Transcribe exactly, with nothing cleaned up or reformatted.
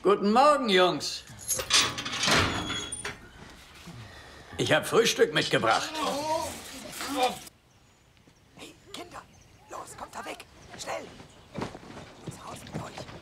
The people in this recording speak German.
Guten Morgen, Jungs. Ich habe Frühstück mitgebracht. Hey, Kinder, los, kommt da weg. Schnell. Ins Haus mit euch.